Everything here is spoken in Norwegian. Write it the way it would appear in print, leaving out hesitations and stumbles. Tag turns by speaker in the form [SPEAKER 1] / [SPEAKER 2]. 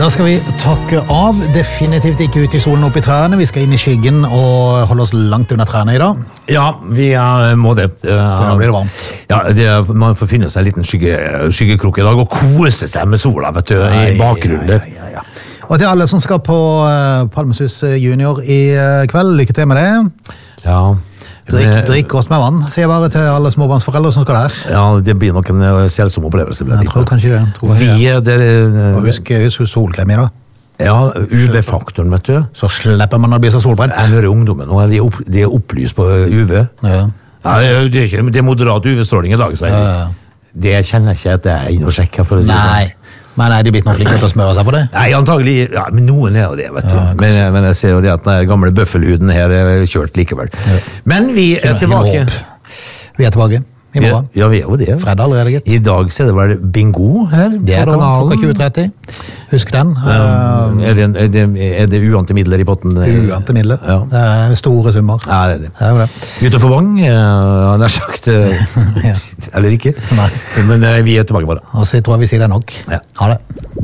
[SPEAKER 1] Da skal vi takke av, definitivt ikke ut i solen opp i trærne, vi skal inn i skyggen og holde oss langt under trærne i dag.
[SPEAKER 2] Ja, vi må det.
[SPEAKER 1] For da blir det varmt.
[SPEAKER 2] Ja, man får finne seg en liten skyggekrok i dag og kose seg med sola, vet du, i bakgrunnen.
[SPEAKER 1] Ja. Og til alle som skal på Palmesus Junior i kveld, lykke til med det.
[SPEAKER 2] Ja.
[SPEAKER 1] Drikk godt med vann, sier jeg bare til alle småbarnsforeldre som skal der.
[SPEAKER 2] Ja, det blir nok en selsom opplevelse.
[SPEAKER 1] Jeg tror kanskje det. Og husk solkrem i da.
[SPEAKER 2] Ja, UV-faktoren, vet du.
[SPEAKER 1] Så slipper man å bli så solbrent.
[SPEAKER 2] Jeg hører ungdommen nå, de er opplyst på UV. Ja, det er moderat UV-stråling i dag, så det kjenner jeg ikke at jeg er inne og sjekker, for å si det sånn.
[SPEAKER 1] Men er de blitt noen flinke til å smøre seg på det?
[SPEAKER 2] Nei, antagelig, ja, men noen er jo det, vet du. Men jeg ser jo det at den gamle bøffelhuden her er kjørt likevel. Men vi er tilbake.
[SPEAKER 1] Vi er tilbake i morgen.
[SPEAKER 2] Ja, vi er jo det.
[SPEAKER 1] Fredag allerede, gitt.
[SPEAKER 2] I dag ser det vel bingo her.
[SPEAKER 1] Det er da, klokka 20:30. Husk den.
[SPEAKER 2] Er det uante midler i potten?
[SPEAKER 1] Uante midler.
[SPEAKER 2] Ja.
[SPEAKER 1] Det er store summer.
[SPEAKER 2] Ja, det er det.
[SPEAKER 1] Det er det.
[SPEAKER 2] Ute for vang, han har sagt, eller ikke.
[SPEAKER 1] Nei.
[SPEAKER 2] Men vi er tilbake bare.
[SPEAKER 1] Og så tror jeg vi sier det nok.
[SPEAKER 2] Ja.
[SPEAKER 1] Ha det.